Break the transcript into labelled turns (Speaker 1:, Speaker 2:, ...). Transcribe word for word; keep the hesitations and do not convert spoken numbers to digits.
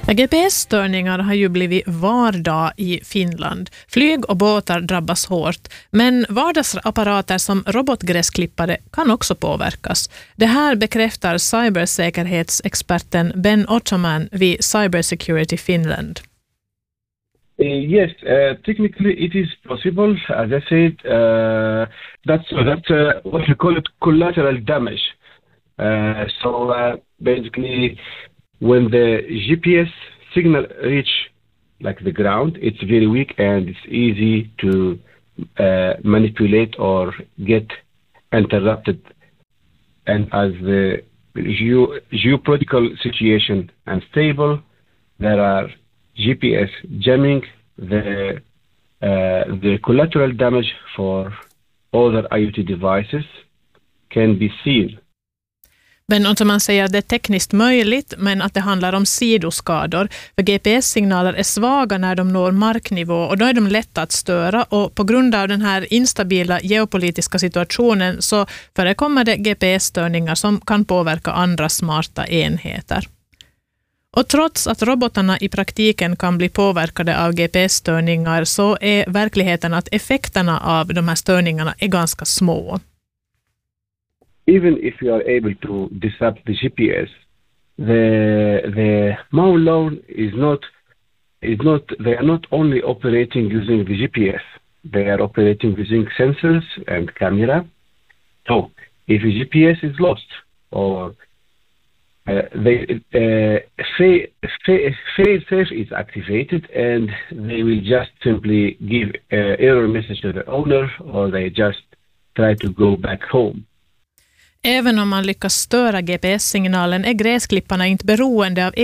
Speaker 1: G P S-störningar har ju blivit vardag i Finland. Flyg och båtar drabbas hårt, men vardagsapparater som robotgräsklippare kan också påverkas. Det här bekräftar cybersäkerhetsexperten Ben Ottoman vid Cybersecurity Finland.
Speaker 2: Uh, yes, uh, technically it is possible. As I said, uh, that's that's uh, what we call it collateral damage. Uh, so uh, basically, when the G P S signal reach like the ground, it's very weak and it's easy to uh, manipulate or get interrupted. And as the geo- geopolitical situation unstable, there are G P S jamming, the uh, the collateral damage for other IoT devices can be seen.
Speaker 1: Ben Ottoman säger att det är tekniskt möjligt, men att det handlar om sidoskador. För G P S-signaler är svaga när de når marknivå och då är de lätta att störa, och på grund av den här instabila geopolitiska situationen så förekommer det G P S-störningar som kan påverka andra smarta enheter. Och trots att robotarna i praktiken kan bli påverkade av G P S-störningar så är verkligheten att effekterna av de här störningarna är ganska små.
Speaker 2: Even if you are able to disrupt the G P S, the the malware is not is not they are not only operating using the G P S. They are operating using sensors and camera. So if the G P S is lost or uh, they uh, fail fail safe is activated, and they will just simply give uh, error message to the owner, or they just try to go back home.
Speaker 1: Även om man lyckas störa G P S-signalen är gräsklipparna inte beroende av